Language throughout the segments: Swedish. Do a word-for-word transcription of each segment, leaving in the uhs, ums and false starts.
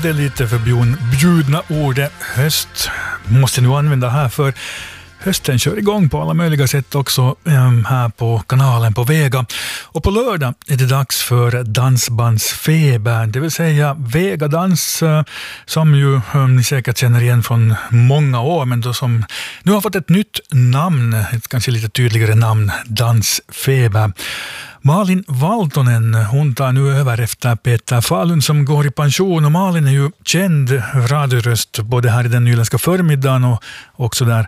det lite förbjudna ordet höst måste nu använda här, för hösten kör igång på alla möjliga sätt också um, här på kanalen på Vega. Och på lördag är det dags för dansbandsfeber, det vill säga Vegadans uh, som ju um, ni säkert känner igen från många år, men då som nu har fått ett nytt namn, ett kanske lite tydligare namn, Dansfeber. Malin Valtonen, hon tar nu över efter Peter Falun som går i pension, och Malin är ju känd radioröst både här i den nyländska förmiddagen och också där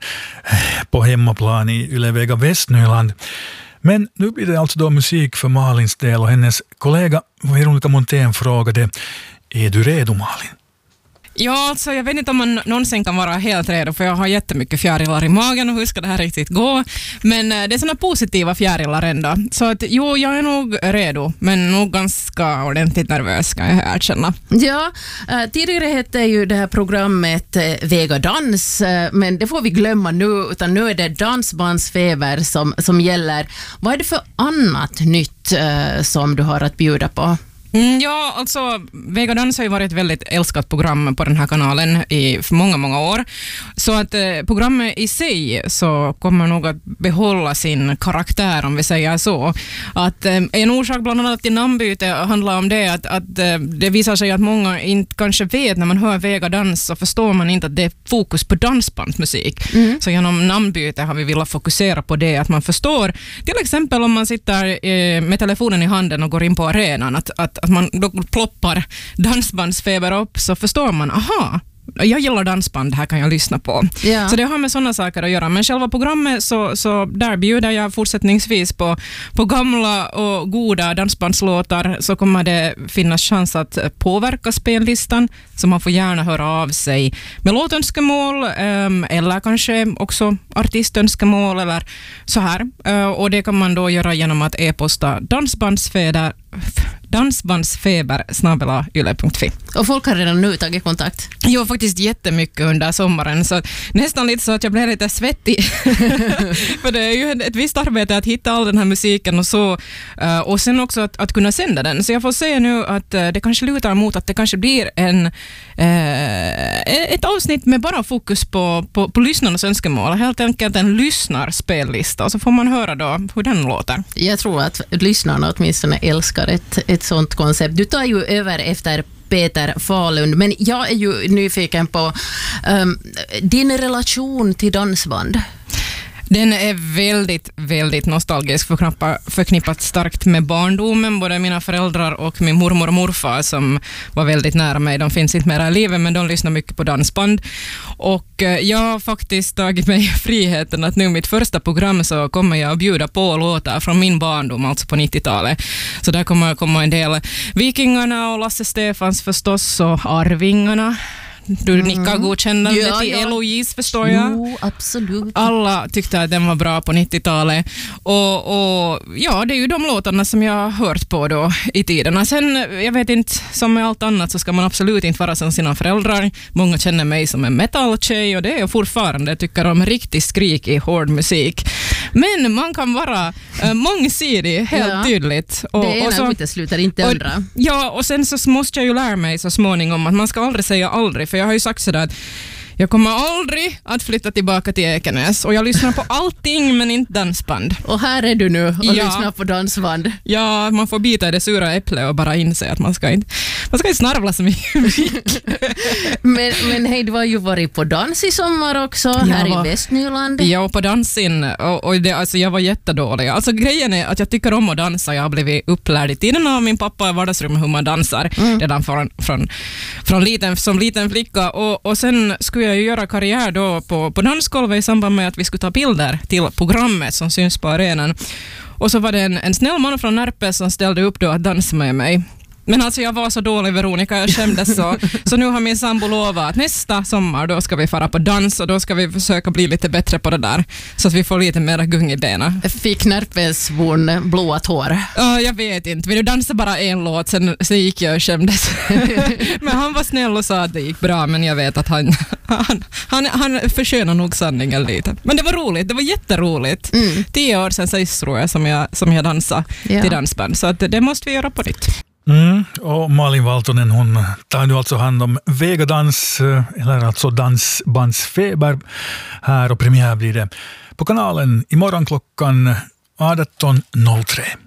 på hemmaplan i Yle Vega Västnyland. Men nu blir det alltså då musik för Malins del, och hennes kollega Veronica Montén frågade: är du redo, Malin? Ja, alltså jag vet inte om man någonsin kan vara helt redo, för jag har jättemycket fjärilar i magen och hur ska det här riktigt gå? Men eh, det är såna positiva fjärilar ändå. Så att jo, jag är nog redo, men nog ganska ordentligt nervös, ska jag erkänna. Ja, äh, tidigare hette ju det här programmet äh, Vegadans, äh, men det får vi glömma nu, utan nu är det dansbandsfeber som, som gäller. Vad är det för annat nytt äh, som du har att bjuda på? Mm, ja, alltså Vegadans har ju varit ett väldigt älskat program på den här kanalen i för många, många år. Så att eh, programmet i sig så kommer nog att behålla sin karaktär, om vi säger så. Att eh, en orsak bland annat till namnbyte handlar om det att, att eh, det visar sig att många inte kanske vet, när man hör Vegadans så förstår man inte att det är fokus på dansbandsmusik. Mm. Så genom namnbyte har vi velat fokusera på det, att man förstår, till exempel om man sitter eh, med telefonen i handen och går in på arenan, att, att att man då ploppar dansbandsfeber upp, så förstår man, aha, jag gillar dansband, här kan jag lyssna på. Yeah. Så det har med sådana saker att göra. Men själva programmet, så, så där bjuder jag fortsättningsvis på, på gamla och goda dansbandslåtar, så kommer det finnas chans att påverka spellistan, så man får gärna höra av sig med låtönskemål um, eller kanske också artistönskemål eller så här. Uh, och det kan man då göra genom att e-posta dansbandsfeber dansbandsfeber snabel-a yle punkt fi. Och folk har redan nu tagit kontakt? Jo, faktiskt jättemycket under sommaren, så nästan lite så att jag blev lite svettig. För det är ju ett visst arbete att hitta all den här musiken och så, och sen också att, att kunna sända den. Så jag får se nu att det kanske lutar mot att det kanske blir en eh, ett avsnitt med bara fokus på, på, på lyssnarnas önskemål. Helt enkelt en lyssnarspellista, och så får man höra då hur den låter. Jag tror att lyssnarna åtminstone älskar ett, ett sånt koncept. Du tar ju över efter Peter Falun, men jag är ju nyfiken på um, din relation till dansband. Den är väldigt, väldigt nostalgisk, förknippat, förknippat starkt med barndomen. Både mina föräldrar och min mormor och morfar som var väldigt nära mig, de finns inte mer i livet, men de lyssnar mycket på dansband. Och jag har faktiskt tagit mig friheten att nu mitt första program så kommer jag att bjuda på låtar från min barndom, alltså på nittiotalet. Så där kommer komma en del Vikingarna och Lasse Stefans förstås, och Arvingarna. Du nickar godkännande ja, till ja. Eloise, förstår jag. Jo, absolut. Alla tyckte att den var bra på nittiotalet. Och, och ja, det är ju de låtarna som jag har hört på då i tiderna. Sen, jag vet inte, som med allt annat så ska man absolut inte vara som sina föräldrar. Många känner mig som en metal-tjej, och det är jag fortfarande. Jag tycker om riktigt skrik i hård musik. Men man kan vara äh, mångsidig, helt ja. tydligt. Och, det ena och så, utesluter inte andra. Ja, och sen så måste jag ju lära mig så småningom att man ska aldrig säga aldrig. För jag har ju sagt sådär att jag kommer aldrig att flytta tillbaka till Ekenäs, och jag lyssnar på allting men inte dansband. Och här är du nu och ja. lyssnar på dansband. Ja, man får bita i det sura äpplet och bara inse att man ska inte, man ska inte snarvla så mycket. men, men hej, du har ju varit på dans i sommar också, här var, i Västnyland. Ja, på dansin, och, och det, alltså, jag var jättedålig. Alltså grejen är att jag tycker om att dansa. Jag har blivit upplärd i tiden av min pappa i vardagsrummet hur man dansar mm. redan från, från, från liten, som liten flicka, och, och sen skulle jag ju göra karriär då på, på dansgolvet i samband med att vi skulle ta bilder till programmet som syns på arenan. Och så var det en, en snäll man från Närpes som ställde upp då att dansa med mig. Men alltså jag var så dålig, Veronica, jag kändes så. Så nu har min sambo lovat att nästa sommar då ska vi fara på dans, och då ska vi försöka bli lite bättre på det där, så att vi får lite mer gung i benen. Fick Närpesbon blåat hår? Uh, jag vet inte, vi dansade bara en låt, sen, sen gick jag och kändes. Men han var snäll och sa att det gick bra, men jag vet att han, han, han, han förskönar nog sanningen lite. Men det var roligt, det var jätteroligt. Mm. Tio år sedan så tror jag som jag, som jag dansade ja. till dansband, så att det måste vi göra på nytt. Mm, och Malin Valtonen, hon tar nu alltså hand om Vegadans, eller alltså Dansbandsfeber här, och premiär blir det på kanalen imorgon klockan arton noll tre.